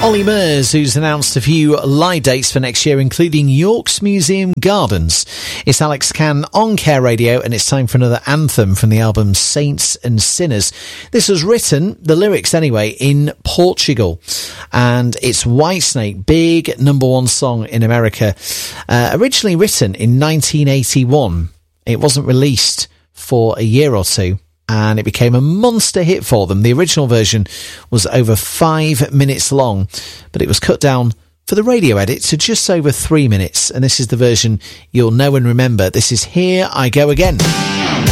Ollie Murs, who's announced a few live dates for next year, including York's Museum Gardens. It's Alex Can on Care Radio, and it's time for another anthem from the album Saints and Sinners. This was written, the lyrics anyway, in Portugal, and it's Whitesnake, big #1 song in America. Originally written in 1981. It wasn't released for a year or two, and it became a monster hit for them. The original version was over 5 minutes long, but it was cut down for the radio edit to just over 3 minutes, and this is the version you'll know and remember. This is Here I Go Again.